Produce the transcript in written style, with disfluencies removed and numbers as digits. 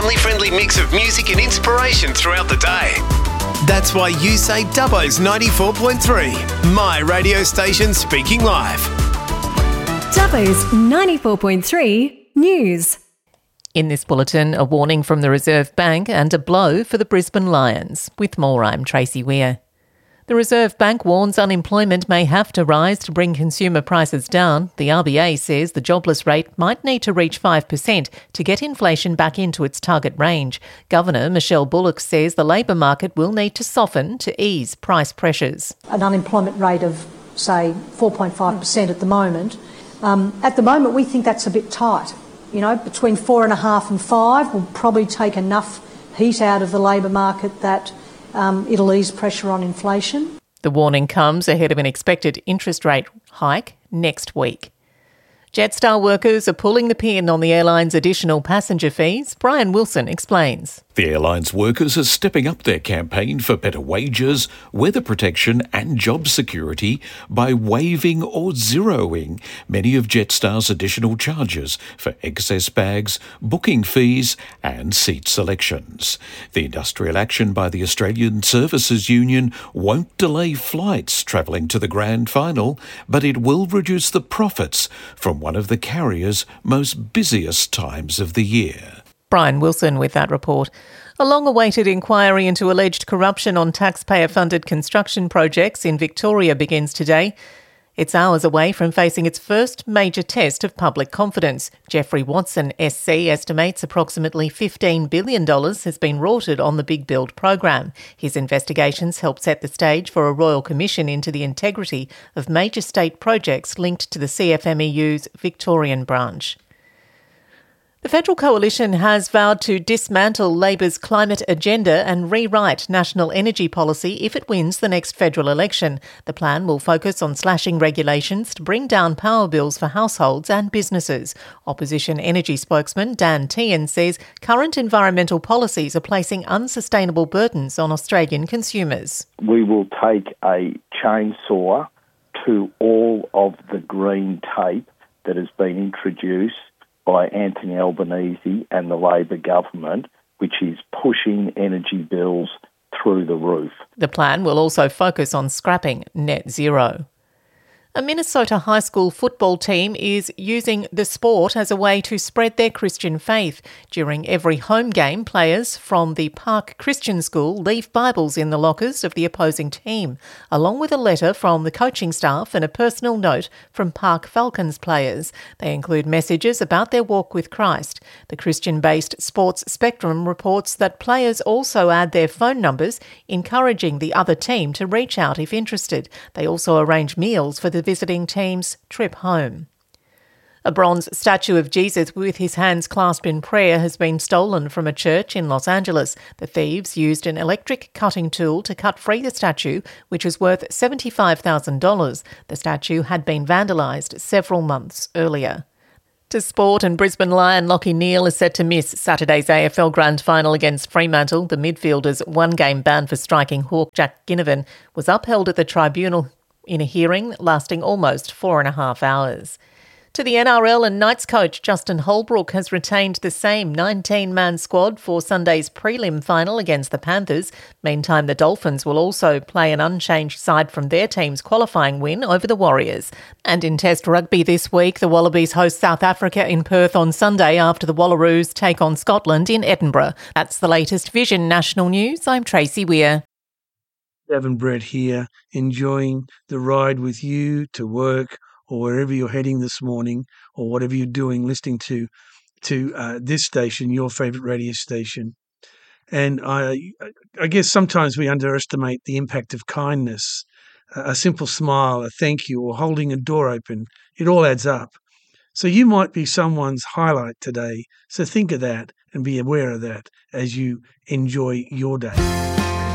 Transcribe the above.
family-friendly mix of music and inspiration throughout the day. That's why you say Dubbo's 94.3, my radio station speaking live. Dubbo's 94.3 News. In this bulletin, a warning from the Reserve Bank and a blow for the Brisbane Lions. With more, I'm Tracy Weir. The Reserve Bank warns unemployment may have to rise to bring consumer prices down. The RBA says the jobless rate might need to reach 5% to get inflation back into its target range. Governor Michelle Bullock says the labour market will need to soften to ease price pressures. An unemployment rate of, say, 4.5% at the moment. At the moment, we think that's a bit tight. You know, between 4.5 and 5 will probably take enough heat out of the labour market that it'll ease pressure on inflation. The warning comes ahead of an expected interest rate hike next week. Jetstar workers are pulling the pin on the airline's additional passenger fees. Brian Wilson explains. The airline's workers are stepping up their campaign for better wages, weather protection and job security by waiving or zeroing many of Jetstar's additional charges for excess bags, booking fees and seat selections. The industrial action by the Australian Services Union won't delay flights travelling to the grand final, but it will reduce the profits from one of the carrier's most busiest times of the year. Brian Wilson with that report. A long-awaited inquiry into alleged corruption on taxpayer-funded construction projects in Victoria begins today. It's hours away from facing its first major test of public confidence. Jeffrey Watson SC estimates approximately $15 billion has been rorted on the Big Build program. His investigations help set the stage for a royal commission into the integrity of major state projects linked to the CFMEU's Victorian branch. The Federal Coalition has vowed to dismantle Labor's climate agenda and rewrite national energy policy if it wins the next federal election. The plan will focus on slashing regulations to bring down power bills for households and businesses. Opposition energy spokesman Dan Tehan says current environmental policies are placing unsustainable burdens on Australian consumers. We will take a chainsaw to all of the green tape that has been introduced by Anthony Albanese and the Labor government, which is pushing energy bills through the roof. The plan will also focus on scrapping net zero. A Minnesota high school football team is using the sport as a way to spread their Christian faith. During every home game, players from the Park Christian School leave Bibles in the lockers of the opposing team, along with a letter from the coaching staff and a personal note from Park Falcons players. They include messages about their walk with Christ. The Christian-based Sports Spectrum reports that players also add their phone numbers, encouraging the other team to reach out if interested. They also arrange meals for the visiting team's trip home. A bronze statue of Jesus with his hands clasped in prayer has been stolen from a church in Los Angeles. The thieves used an electric cutting tool to cut free the statue, which is worth $75,000. The statue had been vandalised several months earlier. To sport, and Brisbane Lion Lachie Neale is set to miss Saturday's AFL Grand Final against Fremantle. The midfielder's one-game ban for striking hawk Jack Ginnivan was upheld at the tribunal in a hearing lasting almost 4.5 hours. To the NRL, and Knights coach Justin Holbrook has retained the same 19-man squad for Sunday's prelim final against the Panthers. Meantime, the Dolphins will also play an unchanged side from their team's qualifying win over the Warriors. And in Test rugby this week, the Wallabies host South Africa in Perth on Sunday after the Wallaroos take on Scotland in Edinburgh. That's the latest Vision National News. I'm Tracy Weir. Davin Brett here, enjoying the ride with you to work or wherever you're heading this morning, or whatever you're doing, listening to this station, your favourite radio station. And I guess sometimes we underestimate the impact of kindness. A simple smile, a thank you, or holding a door open, it all adds up. So you might be someone's highlight today. So think of that and be aware of that as you enjoy your day.